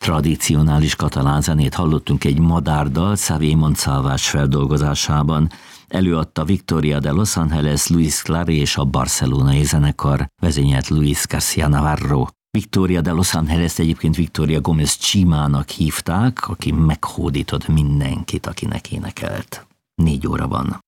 Tradicionális katalán zenét hallottunk egy madárdal Xavier Monsalvás feldolgozásában. Előadta Victoria de Los Angeles, Luis Clary és a barcelonai zenekar, vezényelt Luis García Navarro. Victoria de Los Angeles egyébként Victoria Gómez Chimának hívták, aki meghódított mindenkit, akinek énekelt. 4 óra van.